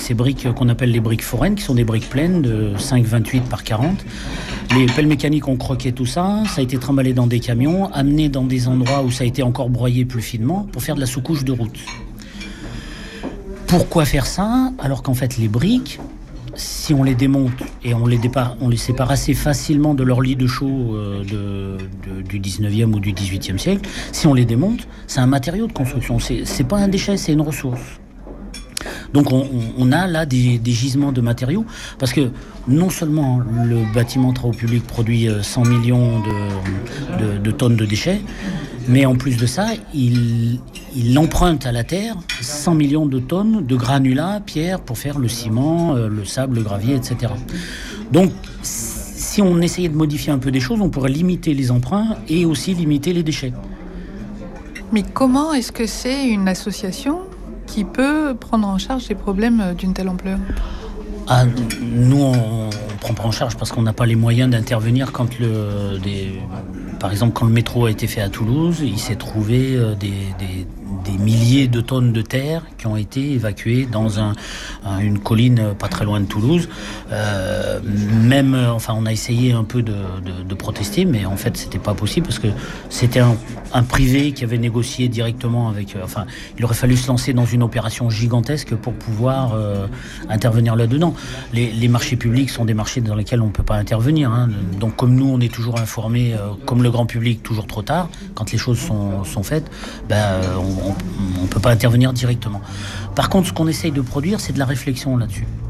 ces briques qu'on appelle les briques foraines, qui sont des briques pleines de 5,28 par 40. Les pelles mécaniques ont croqué tout ça, ça a été trimballé dans des camions, amené dans des endroits où ça a été encore broyé plus finement pour faire de la sous-couche de route. Pourquoi faire ça alors qu'en fait les briques, si on les démonte et on les sépare assez facilement de leur lit de chaux du 19e ou du 18e siècle, si on les démonte, c'est un matériau de construction, c'est pas un déchet, c'est une ressource. Donc on a là des gisements de matériaux, parce que non seulement le bâtiment travaux publics produit 100 millions de tonnes de déchets, mais en plus de ça, il emprunte à la terre 100 millions de tonnes de granulats, pierres, pour faire le ciment, le sable, le gravier, etc. Donc si on essayait de modifier un peu des choses, on pourrait limiter les emprunts et aussi limiter les déchets. Mais comment est-ce que c'est une association qui peut prendre en charge des problèmes d'une telle ampleur ? Nous, on prend pas en charge parce qu'on n'a pas les moyens d'intervenir par exemple, quand le métro a été fait à Toulouse, il s'est trouvé des milliers de tonnes de terre qui ont été évacuées dans une colline pas très loin de Toulouse. On a essayé un peu de protester, mais en fait, c'était pas possible parce que c'était un privé qui avait négocié directement avec... il aurait fallu se lancer dans une opération gigantesque pour pouvoir intervenir là-dedans. Les marchés publics sont des marchés dans lesquels on ne peut pas intervenir. Donc, comme nous, on est toujours informés, comme le grand public, toujours trop tard, quand les choses sont faites, on ne peut pas intervenir directement. Par contre, ce qu'on essaye de produire, c'est de la réflexion là-dessus.